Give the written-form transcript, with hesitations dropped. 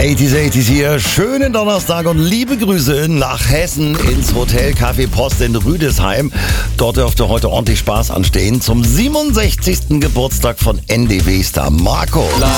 80s hier. Schönen Donnerstag und liebe Grüße nach Hessen ins Hotel Café Post in Rüdesheim. Dort dürfte heute ordentlich Spaß anstehen zum 67. Geburtstag von NDW-Star Marco.